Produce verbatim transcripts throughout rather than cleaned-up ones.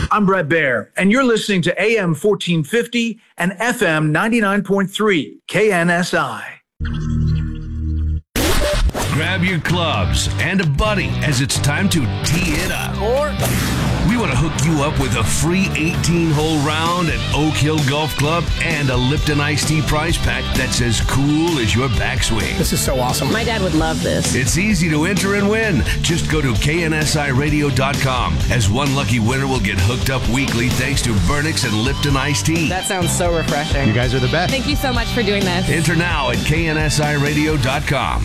I'm Brett Baer, and you're listening to A M fourteen fifty and F M ninety-nine point three K N S I. Grab your clubs and a buddy as it's time to tee it up. Or we want to hook you up with a free eighteen-hole round at Oak Hill Golf Club and a Lipton Iced Tea prize pack that's as cool as your backswing. This is so awesome. My dad would love this. It's easy to enter and win. Just go to K N S I radio dot com, as one lucky winner will get hooked up weekly thanks to Burnix and Lipton Iced Tea. That sounds so refreshing. You guys are the best. Thank you so much for doing this. Enter now at K N S I radio dot com.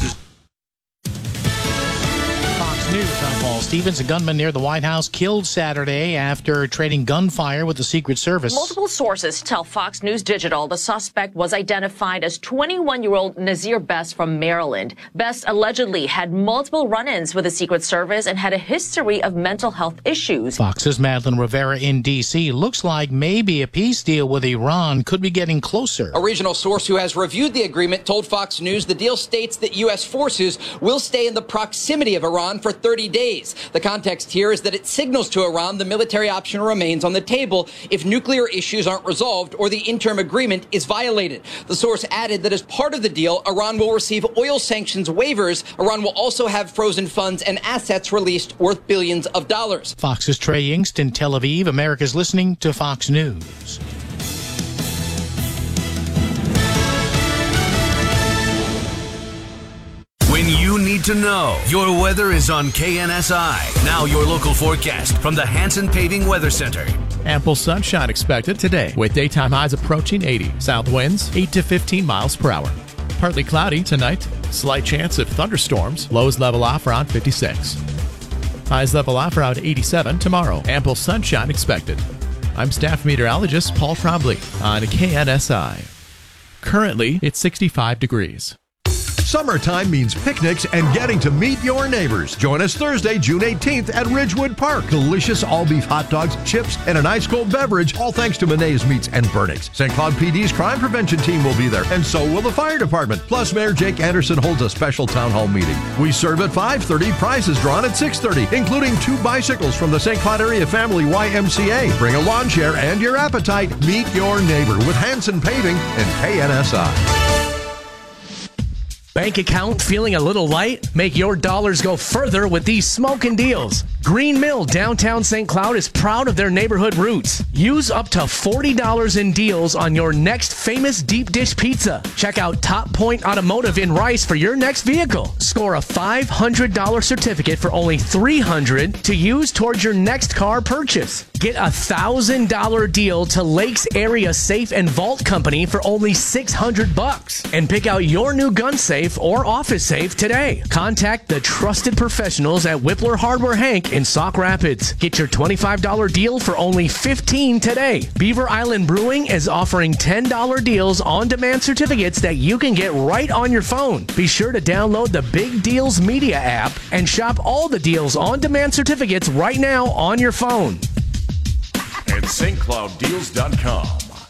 News. I'm Paul Stevens. A gunman near the White House killed Saturday after trading gunfire with the Secret Service. Multiple sources tell Fox News Digital the suspect was identified as twenty-one-year-old Nazir Best from Maryland. Best allegedly had multiple run-ins with the Secret Service and had a history of mental health issues. Fox's Madeline Rivera in D C Looks like maybe a peace deal with Iran could be getting closer. A regional source who has reviewed the agreement told Fox News the deal states that U S forces will stay in the proximity of Iran for thirty days. The context here is that it signals to Iran the military option remains on the table if nuclear issues aren't resolved or the interim agreement is violated. The source added that as part of the deal, Iran will receive oil sanctions waivers. Iran will also have frozen funds and assets released worth billions of dollars. Fox's Trey Yingst in Tel Aviv. America's listening to Fox News. When you need to know, your weather is on K N S I. Now your local forecast from the Hanson Paving Weather Center. Ample sunshine expected today with daytime highs approaching eighty. South winds eight to fifteen miles per hour. Partly cloudy tonight. Slight chance of thunderstorms. Lows level off around fifty-six. Highs level off around eighty-seven tomorrow. Ample sunshine expected. I'm staff meteorologist Paul Trombley on K N S I. Currently, it's sixty-five degrees. Summertime means picnics and getting to meet your neighbors. Join us Thursday, June eighteenth at Ridgewood Park. Delicious all-beef hot dogs, chips, and an ice-cold beverage, all thanks to Monet's Meats and Burnix. Saint Cloud P D's crime prevention team will be there, and so will the fire department. Plus, Mayor Jake Anderson holds a special town hall meeting. We serve at five thirty, prizes drawn at six thirty, including two bicycles from the Saint Cloud Area Family Y M C A. Bring a lawn chair and your appetite. Meet your neighbor with Hanson Paving and K N S I. Bank account feeling a little light? Make your dollars go further with these smoking deals. Green Mill downtown Saint Cloud is proud of their neighborhood roots. Use up to forty dollars in deals on your next famous deep dish pizza. Check out Top Point Automotive in Rice for your next vehicle. Score a five hundred dollars certificate for only three hundred dollars to use towards your next car purchase. Get a one thousand dollars deal to Lakes Area Safe and Vault Company for only six hundred bucks. And pick out your new gun safe or office safe today. Contact the trusted professionals at Whippler Hardware Hank in Sauk Rapids. Get your twenty-five dollars deal for only fifteen dollars today. Beaver Island Brewing is offering ten dollars deals on-demand certificates that you can get right on your phone. Be sure to download the Big Deals Media app and shop all the deals on-demand certificates right now on your phone. And St Cloud Deals dot com.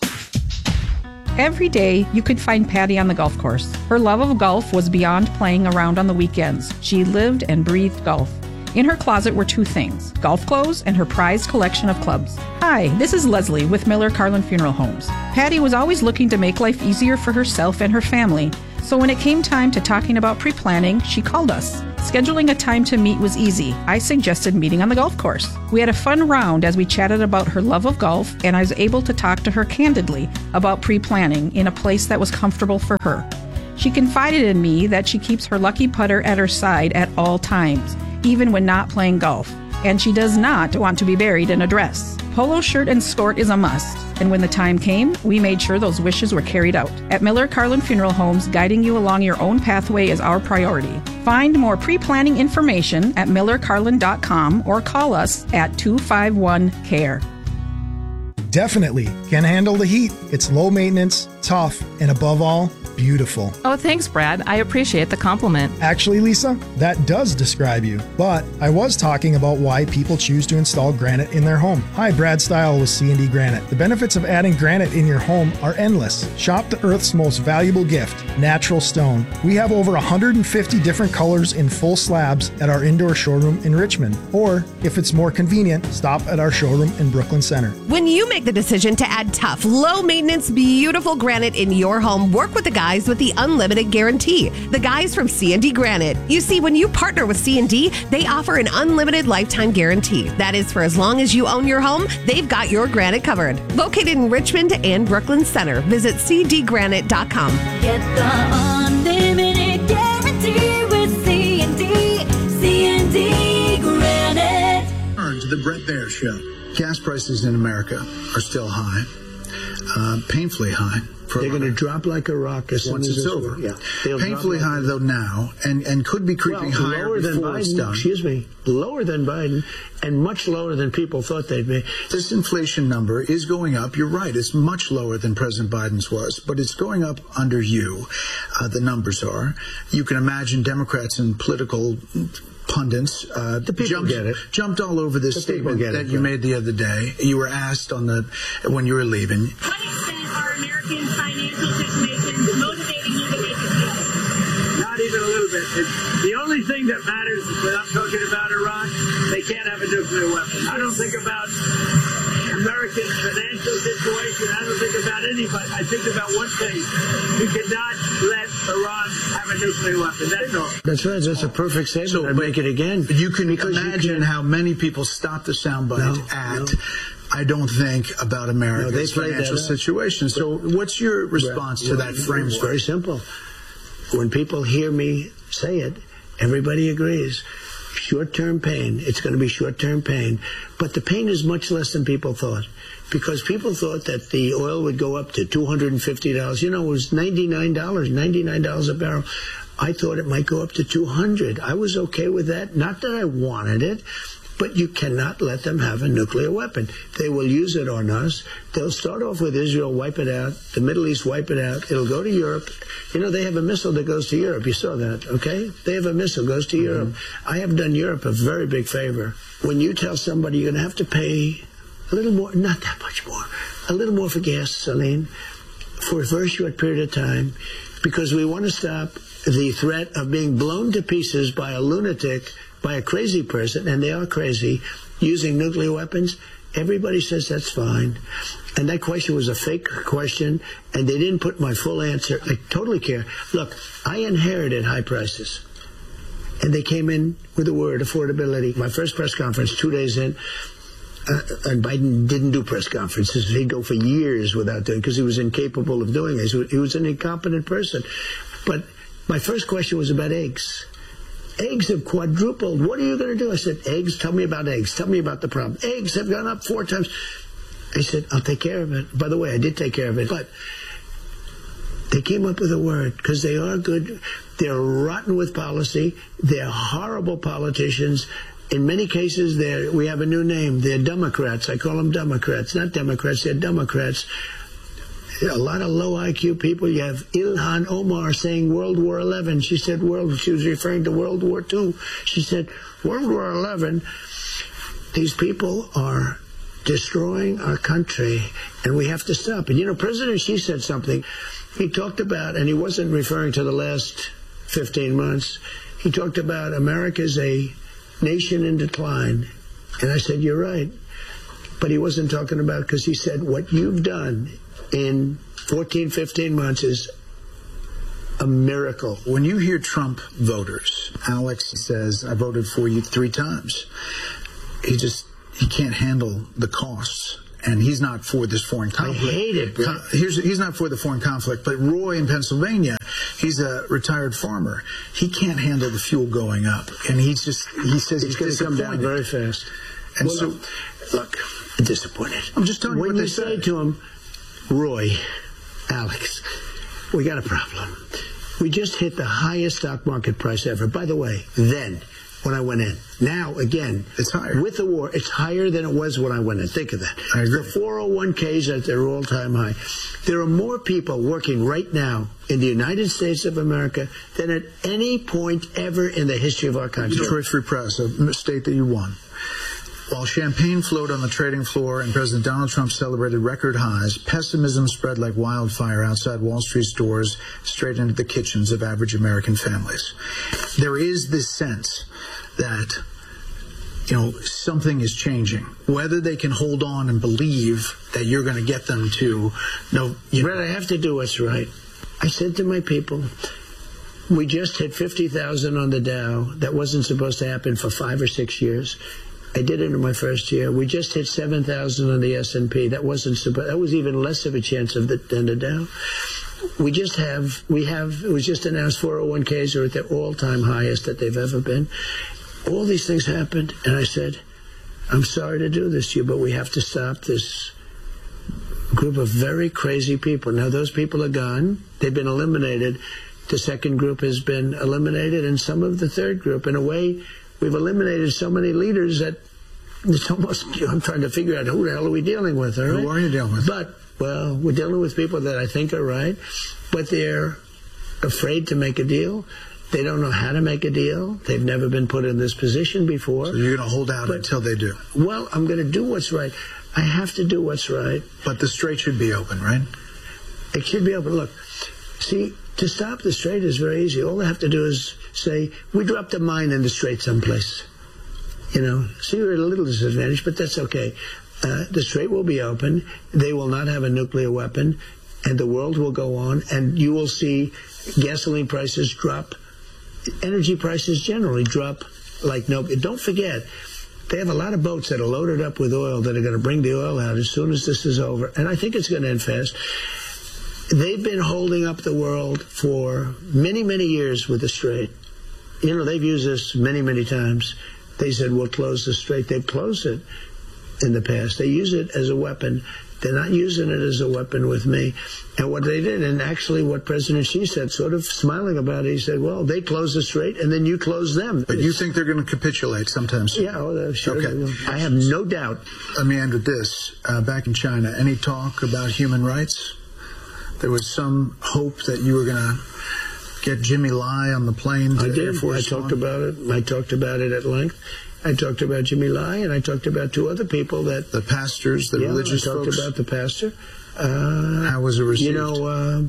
Every day, you could find Patty on the golf course. Her love of golf was beyond playing around on the weekends. She lived and breathed golf. In her closet were two things, golf clothes and her prized collection of clubs. Hi, this is Leslie with Miller Carlin Funeral Homes. Patty was always looking to make life easier for herself and her family. So when it came time to talking about pre-planning, she called us. Scheduling a time to meet was easy. I suggested meeting on the golf course. We had a fun round as we chatted about her love of golf, and I was able to talk to her candidly about pre-planning in a place that was comfortable for her. She confided in me that she keeps her lucky putter at her side at all times, even when not playing golf, and she does not want to be buried in a dress. Polo shirt and skirt is a must, and when the time came, we made sure those wishes were carried out. At Miller Carlin Funeral Homes, guiding you along your own pathway is our priority. Find more pre-planning information at miller carlin dot com or call us at two five one C A R E. Definitely can handle the heat. It's low maintenance, tough, and above all, beautiful. Oh, thanks, Brad. I appreciate the compliment. Actually, Lisa, that does describe you. But I was talking about why people choose to install granite in their home. Hi, Brad Style with C and D Granite. The benefits of adding granite in your home are endless. Shop the Earth's most valuable gift, natural stone. We have over one hundred fifty different colors in full slabs at our indoor showroom in Richmond. Or, if it's more convenient, stop at our showroom in Brooklyn Center. When you make the decision to add tough, low-maintenance, beautiful granite in your home, work with the guys with the Unlimited Guarantee. The guys from C and D Granite. You see, when you partner with C and D, they offer an unlimited lifetime guarantee. That is for as long as you own your home, they've got your granite covered. Located in Richmond and Brooklyn Center. Visit c d granite dot com. Get the unlimited guarantee with C and D. C and D Granite. To the Bret Baier Show. Gas prices in America are still high, uh, painfully high. They're going to drop like a rock as soon once as it's it's over. Yeah, painfully like high though now, and and could be creeping well, higher lower than before it's Biden. done. Excuse me, lower than Biden, and much lower than people thought they'd be. This inflation number is going up. You're right; it's much lower than President Biden's was, but it's going up under you. Uh, the numbers are. You can imagine Democrats and political pundits uh, the people jumped, get it. jumped all over this the statement that it, you yeah. made the other day. You were asked on the when you were leaving. What extent are Americans' financial situations motivating you to make a deal? Not even a little bit. It's the only thing that matters is when I'm talking about Iran, they can't have a nuclear weapon. I don't think about American financial situation. I don't think about anybody. I think about one thing. We cannot let Iran have a nuclear weapon. That's all. That's right. That's a perfect statement. So, I'd make it again. You can imagine you how many people stop the soundbite no, at... No. I don't think about America's no, financial situation. So what's your response well, to that well, framework? It's very simple. When people hear me say it, everybody agrees. Short-term pain. It's going to be short-term pain. But the pain is much less than people thought. Because people thought that the oil would go up to two hundred fifty dollars. You know, it was ninety-nine dollars, ninety-nine dollars a barrel. I thought it might go up to two hundred dollars. I was okay with that. Not that I wanted it. But you cannot let them have a nuclear weapon. They will use it on us. They'll start off with Israel, wipe it out. The Middle East, wipe it out. It'll go to Europe. You know, they have a missile that goes to Europe. You saw that, okay? They have a missile that goes to mm-hmm. Europe. I have done Europe a very big favor. When you tell somebody you're going to have to pay a little more, not that much more, a little more for gasoline for a very short period of time, because we want to stop the threat of being blown to pieces by a lunatic, by a crazy person, and they are crazy, using nuclear weapons. Everybody says that's fine. And that question was a fake question, and they didn't put my full answer. I totally care. Look, I inherited high prices, and they came in with the word affordability. My first press conference, two days in, uh, and Biden didn't do press conferences. He'd go for years without doing, because he was incapable of doing it. He was an incompetent person. But my first question was about eggs. Eggs have quadrupled. What are you going to do? I said, eggs? Tell me about eggs. Tell me about the problem. Eggs have gone up four times. I said, I'll take care of it. By the way, I did take care of it. But they came up with a word, because they are good. They're rotten with policy. They're horrible politicians. In many cases, they're, we have a new name. They're Democrats. I call them Democrats. Not Democrats. They're Democrats. A lot of low I Q people. You have Ilhan Omar saying World War Eleven. She said world. She was referring to World War Two. She said World War Eleven. These people are destroying our country, and we have to stop. And you know, President Xi said something. He talked about, and he wasn't referring to the last fifteen months. He talked about America's a nation in decline, and I said, you're right. But he wasn't talking about, because he said what you've done in fourteen, fifteen months is a miracle. When you hear Trump voters, Alex says, I voted for you three times. He just, he can't handle the costs. And he's not for this foreign conflict. I hate it. Bro. Here's, he's not for the foreign conflict. But Roy in Pennsylvania, he's a retired farmer. He can't handle the fuel going up. And he's just, he says it's he's going to come down very fast. And well, so, look, look, I'm disappointed. I'm just telling you when what you they say said. to him, Roy, Alex, we got a problem. We just hit the highest stock market price ever. By the way, then, when I went in. Now, again, it's higher. With the war, it's higher than it was when I went in. Think of that. I agree. The four oh one K's at their all-time high. There are more people working right now in the United States of America than at any point ever in the history of our country. Detroit Free Press, a state that you won. While champagne flowed on the trading floor and President Donald Trump celebrated record highs, pessimism spread like wildfire outside Wall Street's doors, straight into the kitchens of average American families. There is this sense that, you know, something is changing. Whether they can hold on and believe that you're going to get them to, no, you Brett, I have to do what's right. I said to my people, we just hit fifty thousand on the Dow. That wasn't supposed to happen for five or six years. I did it in my first year. We just hit seven thousand on the S and P. That wasn't supposed. That was even less of a chance of the, than the Dow. We just have. We have. It was just announced four oh one K's are at their all-time highest that they've ever been. All these things happened, and I said, "I'm sorry to do this to you, but we have to stop this group of very crazy people." Now those people are gone. They've been eliminated. The second group has been eliminated, and some of the third group. In a way, we've eliminated so many leaders that it's almost, I'm trying to figure out who the hell are we dealing with, all right? Who are you dealing with? But, well, we're dealing with people that I think are right, but they're afraid to make a deal. They don't know how to make a deal. They've never been put in this position before. So you're going to hold out but, until they do? Well, I'm going to do what's right. I have to do what's right. But the strait should be open, right? It should be open. Look, see, to stop the strait is very easy. All they have to do is say, we dropped a mine in the strait someplace. You know, so you're at a little disadvantage, but that's okay. Uh, the strait will be open. They will not have a nuclear weapon, and the world will go on, and you will see gasoline prices drop. Energy prices generally drop like no. Don't forget, they have a lot of boats that are loaded up with oil that are going to bring the oil out as soon as this is over, and I think it's going to end fast. They've been holding up the world for many, many years with the strait. You know, they've used this many, many times. They said, we'll close the strait. They've closed it in the past. They use it as a weapon. They're not using it as a weapon with me. And what they did, and actually what President Xi said, sort of smiling about it, he said, well, they close the strait, and then you close them. But you think they're going to capitulate sometimes? Yeah, oh, sure. Okay. I have no doubt. Let me end with this. Uh, back in China, any talk about human rights? There was some hope that you were going to get Jimmy Lai on the plane to I did. Air Force I talked One. about it. I talked about it at length. I talked about Jimmy Lai, and I talked about two other people that... The pastors, the yeah, religious I talked folks. about the pastor. Uh, How was it received? You know, uh,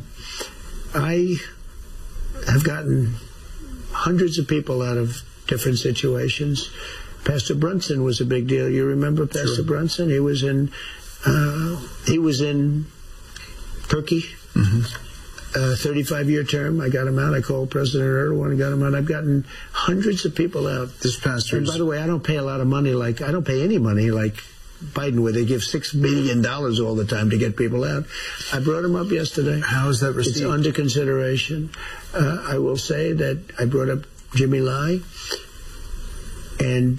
I have gotten hundreds of people out of different situations. Pastor Brunson was a big deal. You remember Pastor Sure. Brunson? He was in... Uh, he was in Turkey. Mm-hmm. Uh, thirty-five year term. I got him out. I called President Erdogan and got him out. I've gotten hundreds of people out. This pastor. And by the way, I don't pay a lot of money. Like I don't pay any money like Biden, where they give six billion dollars all the time to get people out. I brought him up yesterday. How is that received? It's under consideration. Uh, I will say that I brought up Jimmy Lai, and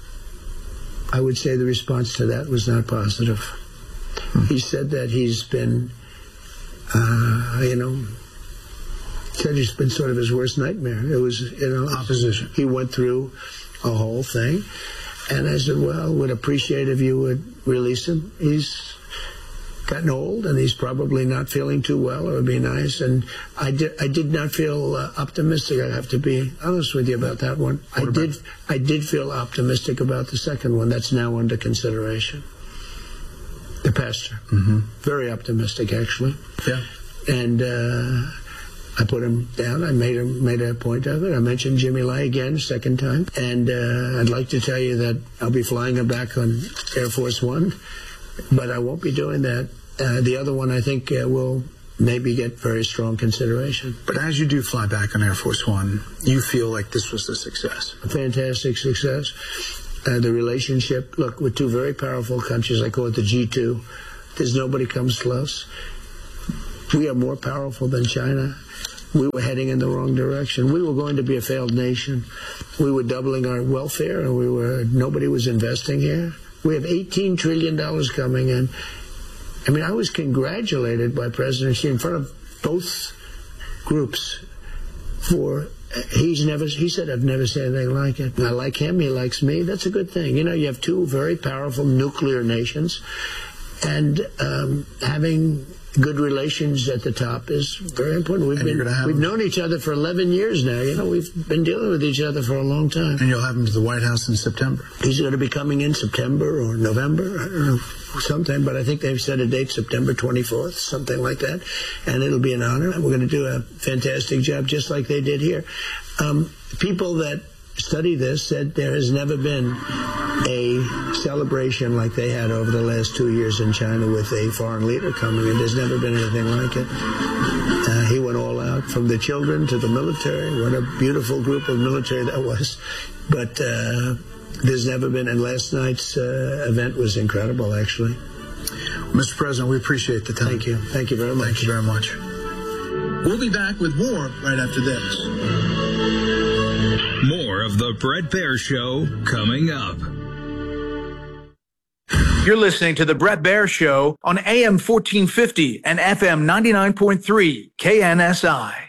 I would say the response to that was not positive. Hmm. He said that he's been. Uh, you know, said it's been sort of his worst nightmare. It was, you know, opposition. He went through a whole thing, and I said, well, would appreciate if you would release him. He's gotten old, and he's probably not feeling too well. It would be nice. And I did, I did not feel uh, optimistic. I have to be honest with you about that one. What I did, it? I did feel optimistic about the second one. That's now under consideration. The pastor. Mm-hmm. Very optimistic, actually. Yeah. And uh, I put him down. I made him made a point of it. I mentioned Jimmy Lai again, second time. And uh, I'd like to tell you that I'll be flying him back on Air Force One, but I won't be doing that. Uh, the other one, I think, uh, will maybe get very strong consideration. But as you do fly back on Air Force One, you feel like this was a success. A fantastic success. Uh, the relationship, look, with two very powerful countries, I call it the G two. There's nobody comes close. We are more powerful than China. We were heading in the wrong direction. We were going to be a failed nation. We were doubling our welfare, and we were nobody was investing here. We have eighteen trillion dollars coming in. I mean, I was congratulated by President Xi in front of both groups for he's never, he said, I've never said anything like it. I like him, he likes me. That's a good thing. You know, you have two very powerful nuclear nations, and um, having good relations at the top is very important. We've, been, we've known each other for eleven years now. You know, we've been dealing with each other for a long time. And you'll have him to the White House in September. He's going to be coming in September or November, I don't know, sometime, but I think they've set a date, September twenty-fourth, something like that, and it'll be an honor. And we're going to do a fantastic job just like they did here. Um, people that study this said there has never been a celebration like they had over the last two years in China with a foreign leader coming in. There's never been anything like it. Uh, he went all out, from the children to the military. What a beautiful group of military that was. But uh, there's never been, and last night's uh, event was incredible, actually. Mister President, we appreciate the time. Thank you. Thank you very much. Thank you very much. We'll be back with more right after this. More of the Bret Baier Show coming up. You're listening to the Bret Baier Show on A M fourteen fifty and F M ninety-nine point three K N S I.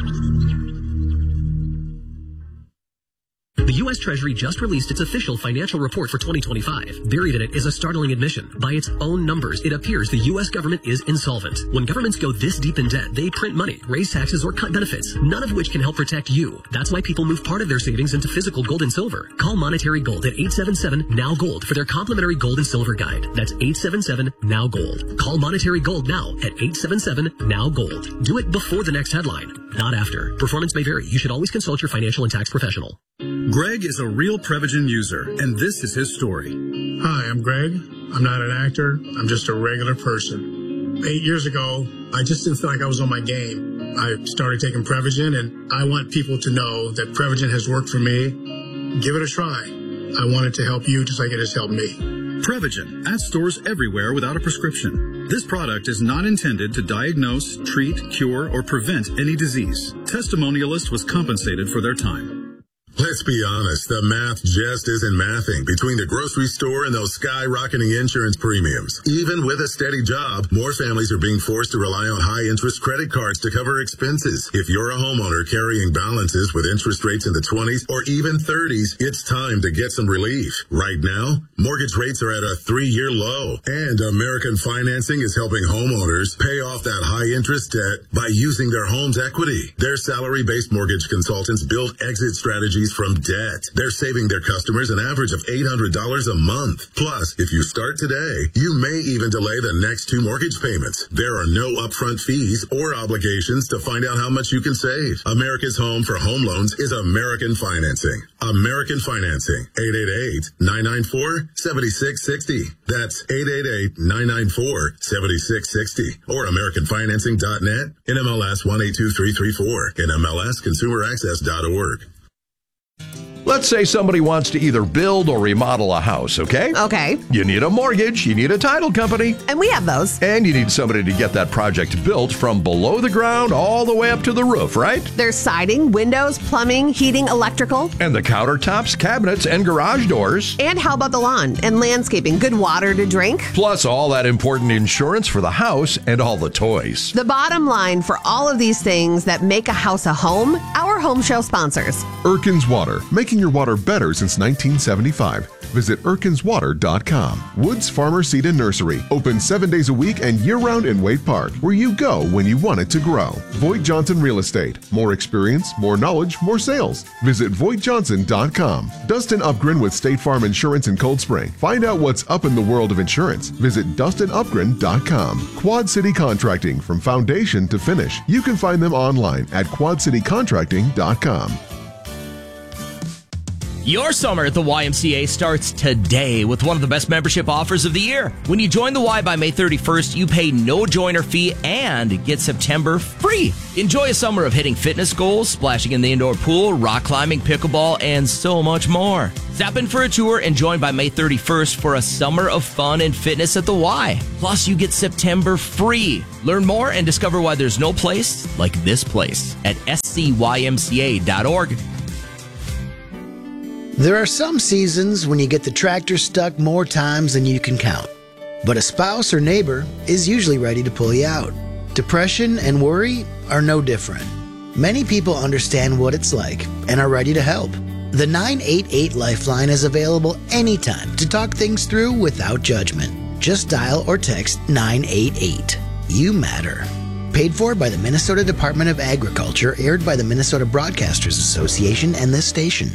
The U S Treasury just released its official financial report for twenty twenty-five. Buried in it is a startling admission. By its own numbers, it appears the U S government is insolvent. When governments go this deep in debt, they print money, raise taxes, or cut benefits, none of which can help protect you. That's why people move part of their savings into physical gold and silver. Call Monetary Gold at eight seven seven, N O W, GOLD for their complimentary gold and silver guide. That's eight seven seven, N O W, GOLD. Call Monetary Gold now at eight seven seven, N O W, GOLD. Do it before the next headline, not after. Performance may vary. You should always consult your financial and tax professional. Greg is a real Prevagen user, and this is his story. Hi, I'm Greg. I'm not an actor. I'm just a regular person. Eight years ago, I just didn't feel like I was on my game. I started taking Prevagen, and I want people to know that Prevagen has worked for me. Give it a try. I want it to help you just like it has helped me. Prevagen, at stores everywhere without a prescription. This product is not intended to diagnose, treat, cure, or prevent any disease. Testimonialist was compensated for their time. Let's be honest, the math just isn't mathing between the grocery store and those skyrocketing insurance premiums. Even with a steady job, more families are being forced to rely on high-interest credit cards to cover expenses. If you're a homeowner carrying balances with interest rates in the twenties or even thirties, it's time to get some relief. Right now, mortgage rates are at a three-year low, and American Financing is helping homeowners pay off that high-interest debt by using their home's equity. Their salary-based mortgage consultants build exit strategies from debt. They're saving their customers an average of eight hundred dollars a month. Plus, if you start today, you may even delay the next two mortgage payments. There are no upfront fees or obligations to find out how much you can save. America's home for home loans is American Financing. American Financing. eight eight eight, nine nine four, seven six six zero. That's eight eight eight, nine nine four, seven six six zero. Or American Financing dot net. N M L S one eight two three three four. N M L S consumer access dot org. Let's say somebody wants to either build or remodel a house, okay? Okay. You need a mortgage, you need a title company. And we have those. And you need somebody to get that project built from below the ground all the way up to the roof, right? There's siding, windows, plumbing, heating, electrical. And the countertops, cabinets, and garage doors. And how about the lawn and landscaping? Good water to drink. Plus all that important insurance for the house and all the toys. The bottom line for all of these things that make a house a home, our home show sponsors. Erkins Water, making your water better since nineteen seventy-five. Visit erkins water dot com. Woods Farmer Seed and Nursery, open seven days a week and year-round in Wade Park, where you go when you want it to grow. Voigt Johnson Real Estate, more experience, more knowledge, more sales. Visit voigt johnson dot com. Dustin Upgren with State Farm Insurance in Cold Spring. Find out what's up in the world of insurance. Visit dustin upgren dot com. Quad City Contracting, from foundation to finish. You can find them online at quad city contracting dot com. Your summer at the Y M C A starts today with one of the best membership offers of the year. When you join the Y by May thirty-first, you pay no joiner fee and get September free. Enjoy a summer of hitting fitness goals, splashing in the indoor pool, rock climbing, pickleball, and so much more. Zap in for a tour and join by May thirty-first for a summer of fun and fitness at the Y. Plus, you get September free. Learn more and discover why there's no place like this place at s c y m c a dot org. There are some seasons when you get the tractor stuck more times than you can count. But a spouse or neighbor is usually ready to pull you out. Depression and worry are no different. Many people understand what it's like and are ready to help. The nine eight eight Lifeline is available anytime to talk things through without judgment. Just dial or text nine eight eight. You matter. Paid for by the Minnesota Department of Agriculture, aired by the Minnesota Broadcasters Association and this station.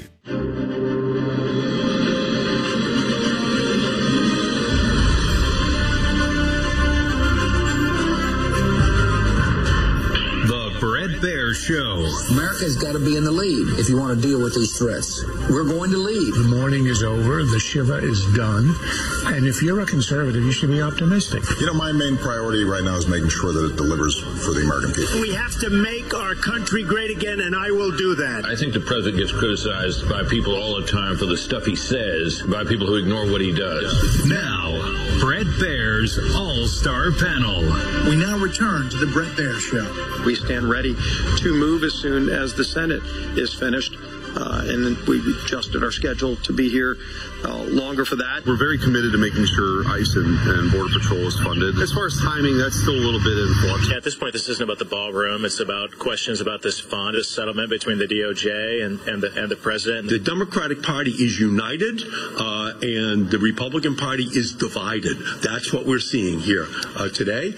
Bear Show. America's got to be in the lead if you want to deal with these threats. We're going to lead. The mourning is over. The Shiva is done. And if you're a conservative, you should be optimistic. You know, my main priority right now is making sure that it delivers for the American people. We have to make our country great again, and I will do that. I think the president gets criticized by people all the time for the stuff he says, by people who ignore what he does. Now, Bret Baier's All-Star Panel. We now return to the Bret Baier Show. We stand ready to move as soon as the Senate is finished. Uh, and then we adjusted our schedule to be here uh, longer for that. We're very committed to making sure ICE and, and Border Patrol is funded. As far as timing, that's still a little bit in flux. At this point, this isn't about the ballroom. It's about questions about this fund, this settlement between the D O J and, and, the, and the president. The Democratic Party is united, uh, and the Republican Party is divided. That's what we're seeing here uh, today.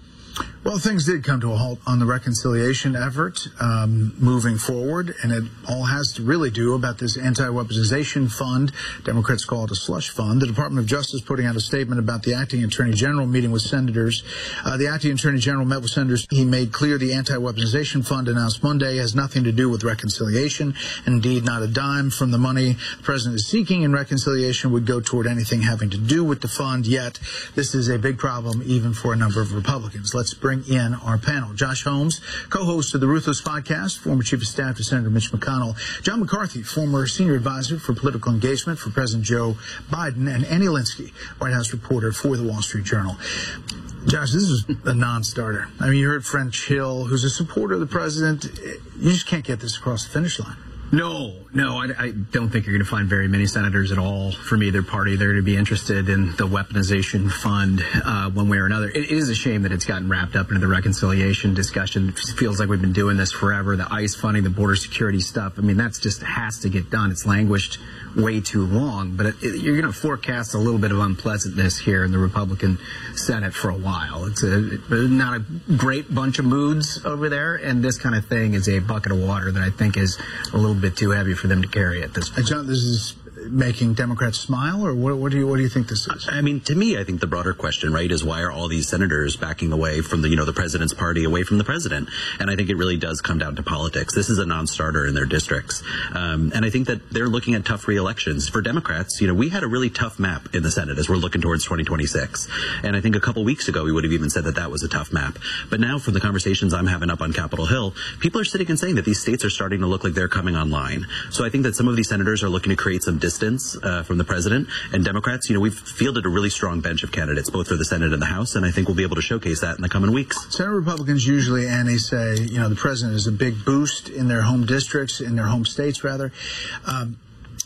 Well, things did come to a halt on the reconciliation effort um, moving forward, and it all has to really do about this anti-weaponization fund. Democrats call it a slush fund. The Department of Justice putting out a statement about the acting attorney general meeting with senators. Uh, the acting attorney general met with senators. He made clear the anti-weaponization fund announced Monday has nothing to do with reconciliation. Indeed, not a dime from the money the president is seeking in reconciliation would go toward anything having to do with the fund. Yet, this is a big problem even for a number of Republicans. Let's bring in our panel. Josh Holmes, co-host of the Ruthless podcast, former chief of staff to Senator Mitch McConnell. John McCarthy, former senior advisor for political engagement for President Joe Biden. And Annie Linsky, White House reporter for the Wall Street Journal. Josh, this is a non-starter. I mean, you heard French Hill, who's a supporter of the president. You just can't get this across the finish line. No, no, I, I don't think you're going to find very many senators at all from either party that are going to be interested in the weaponization fund uh, one way or another. It, it is a shame that it's gotten wrapped up into the reconciliation discussion. It feels like we've been doing this forever. The ICE funding, the border security stuff. I mean, that's just has to get done. It's languished way too long. But it, it, you're going to forecast a little bit of unpleasantness here in the Republican Senate for a while. It's a, not a great bunch of moods over there, and this kind of thing is a bucket of water that I think is a little bit too heavy for them to carry at this point. John, this is making Democrats smile, or what, what do you what do you think this is? I mean, to me, I think the broader question, right, is why are all these senators backing away from the, you know, the president's party, away from the president? And I think it really does come down to politics. This is a non-starter in their districts, um, and I think that they're looking at tough re-elections for Democrats. You know, we had a really tough map in the Senate as we're looking towards twenty twenty-six, and I think a couple weeks ago we would have even said that that was a tough map. But now, from the conversations I'm having up on Capitol Hill, people are sitting and saying that these states are starting to look like they're coming online. So I think that some of these senators are looking to create some distance Uh, from the president, and Democrats, you know, we've fielded a really strong bench of candidates, both for the Senate and the House, and I think we'll be able to showcase that in the coming weeks. Senate Republicans usually, Annie, say, you know, the president is a big boost in their home districts, in their home states, rather. Um,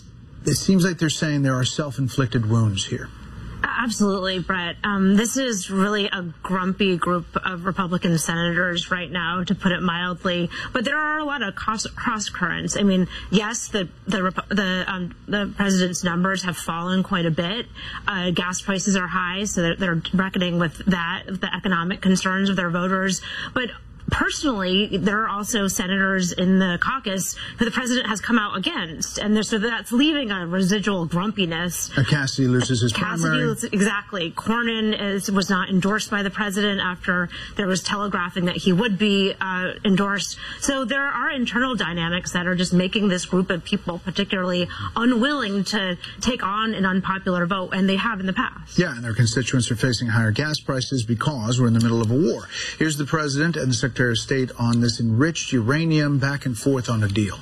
it seems like they're saying there are self-inflicted wounds here. Absolutely, Brett. Um, this is really a grumpy group of Republican senators right now, to put it mildly. But there are a lot of cross, cross currents. I mean, yes, the the the, um, the president's numbers have fallen quite a bit. Uh, gas prices are high, so they're, they're reckoning with that, the economic concerns of their voters. But personally, there are also senators in the caucus who the president has come out against, and so that's leaving a residual grumpiness. Uh, Cassidy loses his Cassidy, primary. Exactly. Cornyn is, was not endorsed by the president after there was telegraphing that he would be uh, endorsed. So there are internal dynamics that are just making this group of people particularly unwilling to take on an unpopular vote, and they have in the past. Yeah, and their constituents are facing higher gas prices because we're in the middle of a war. Here's the president and the Secretary of State on this enriched uranium, back and forth on a deal.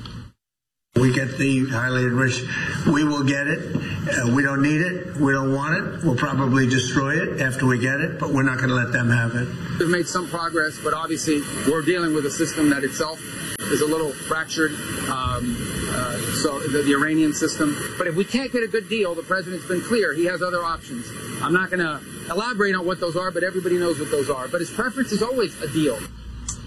We get the highly enriched. We will get it. Uh, we don't need it. We don't want it. We'll probably destroy it after we get it, but we're not going to let them have it. We've made some progress, but obviously we're dealing with a system that itself is a little fractured, um, uh, so the, the Iranian system. But if we can't get a good deal, the president's been clear. He has other options. I'm not going to elaborate on what those are, but everybody knows what those are. But his preference is always a deal.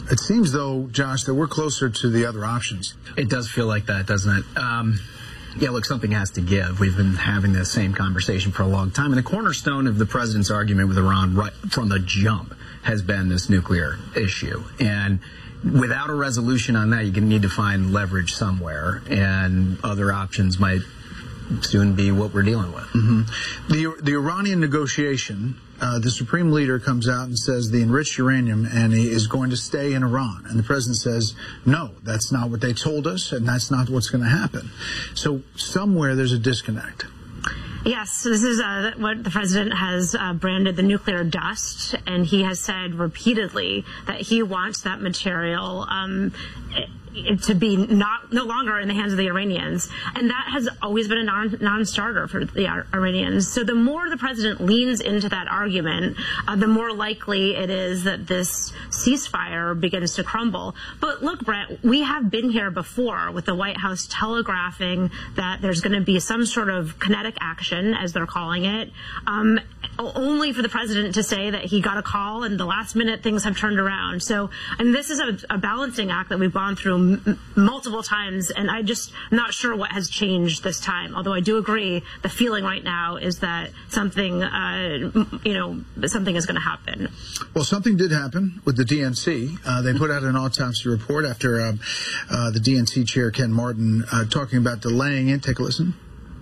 It seems, though, Josh, that we're closer to the other options. It does feel like that, doesn't it? Um, yeah, look, something has to give. We've been having the same conversation for a long time. And the cornerstone of the president's argument with Iran right from the jump has been this nuclear issue. And without a resolution on that, you're going to need to find leverage somewhere. And other options might soon be what we're dealing with. Mm-hmm. The, the Iranian negotiation, uh, the supreme leader comes out and says the enriched uranium and he is going to stay in Iran. And the president says, no, that's not what they told us, and that's not what's going to happen. So somewhere there's a disconnect. Yes, this is uh, what the president has uh, branded the nuclear dust, and he has said repeatedly that he wants that material um, to be not no longer in the hands of the Iranians, and that has always been a non, non-starter for the Iranians. So the more the president leans into that argument, uh, the more likely it is that this ceasefire begins to crumble. But look, Brett, we have been here before with the White House telegraphing that there's going to be some sort of kinetic action, as they're calling it, um, only for the president to say that he got a call and the last minute things have turned around. So, and this is a, a balancing act that we've gone through m multiple times, and I just not sure what has changed this time. Although I do agree, the feeling right now is that something, uh, you know, something is going to happen. Well, something did happen with the D N C. Uh, they put out an autopsy report after uh, uh, the D N C chair, Ken Martin, uh, talking about delaying it. Take a listen.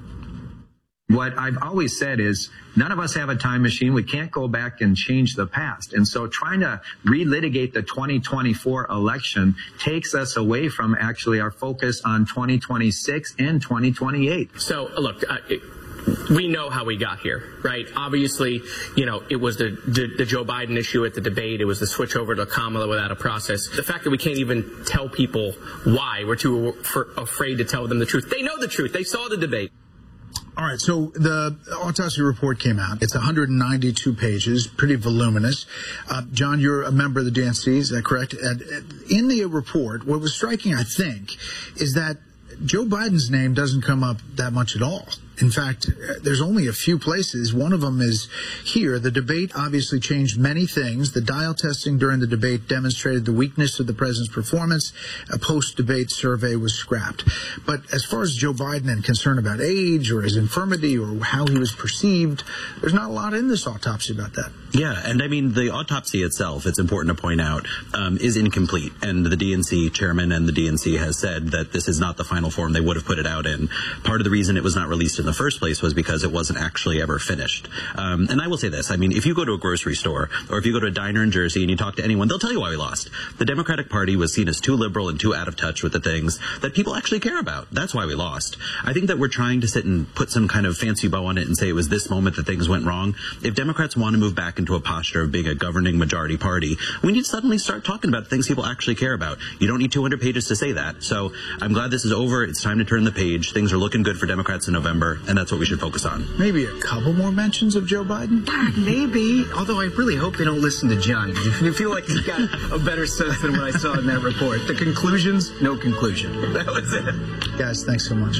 What I've always said is none of us have a time machine. We can't go back and change the past. And so trying to relitigate the twenty twenty-four election takes us away from actually our focus on twenty twenty-six and twenty twenty-eight. So, look, uh, it, we know how we got here, right? Obviously, you know, it was the, the, the Joe Biden issue at the debate. It was the switch over to Kamala without a process. The fact that we can't even tell people why, we're too for, afraid to tell them the truth. They know the truth. They saw the debate. All right, so the autopsy report came out. It's one hundred ninety-two pages, pretty voluminous. Uh, John, you're a member of the D N C, is that correct? And in the report, what was striking, I think, is that Joe Biden's name doesn't come up that much at all. In fact, there's only a few places. One of them is here. The debate obviously changed many things. The dial testing during the debate demonstrated the weakness of the president's performance. A post-debate survey was scrapped. But as far as Joe Biden and concern about age or his infirmity or how he was perceived, there's not a lot in this autopsy about that. Yeah, and I mean, the autopsy itself, it's important to point out, um, is incomplete. And the D N C chairman and the D N C has said that this is not the final form they would have put it out in. Part of the reason it was not released in the first place was because it wasn't actually ever finished. Um, and I will say this, I mean, if you go to a grocery store or if you go to a diner in Jersey and you talk to anyone, they'll tell you why we lost. The Democratic Party was seen as too liberal and too out of touch with the things that people actually care about. That's why we lost. I think that we're trying to sit and put some kind of fancy bow on it and say it was this moment that things went wrong. If Democrats want to move back into a posture of being a governing majority party, we need to suddenly start talking about things people actually care about. You don't need two hundred pages to say that. So I'm glad this is over. It's time to turn the page. Things are looking good for Democrats in November, and that's what we should focus on. Maybe a couple more mentions of Joe Biden? Maybe, although I really hope they don't listen to Johnny. You feel like he's got a better sense than what I saw in that report. The conclusions, no conclusion. That was it. Guys, thanks so much.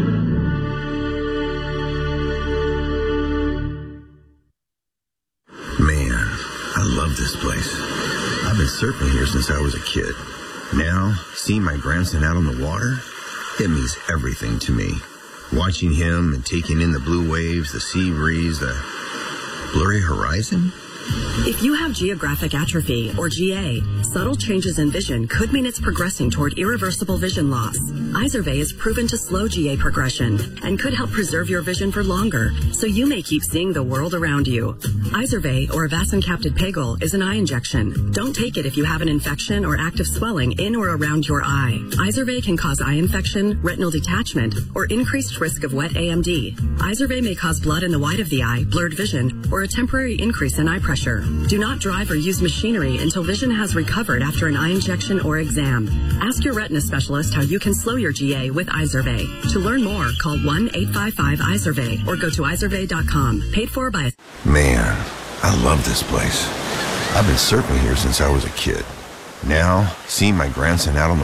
Man, I love this place. I've been surfing here since I was a kid. Now, seeing my grandson out on the water, it means everything to me. Watching him and taking in the blue waves, the sea breeze, the blurry horizon. If you have geographic atrophy, or G A, subtle changes in vision could mean it's progressing toward irreversible vision loss. Izervay is proven to slow G A progression and could help preserve your vision for longer, so you may keep seeing the world around you. Izervay, or avacincaptad pegol, is an eye injection. Don't take it if you have an infection or active swelling in or around your eye. Izervay can cause eye infection, retinal detachment, or increased risk of wet A M D. Izervay may cause blood in the white of the eye, blurred vision, or a temporary increase in eye pressure. Do not drive or use machinery until vision has recovered after an eye injection or exam. Ask your retina specialist how you can slow your G A with Izervay. To learn more, call one eight five five Izervay or go to izervay dot com. Paid for by... Man, I love this place. I've been surfing here since I was a kid. Now, seeing my grandson out on the